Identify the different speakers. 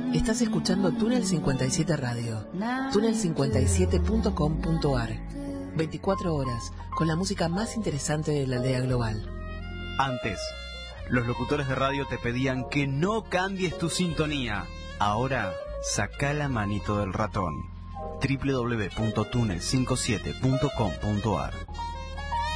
Speaker 1: Estás escuchando Túnel 57 Radio, túnel57.com.ar. 24 horas, con la música más interesante de la aldea global.
Speaker 2: Antes, los locutores de radio te pedían que no cambies tu sintonía. Ahora, saca la manito del ratón. www.túnel57.com.ar.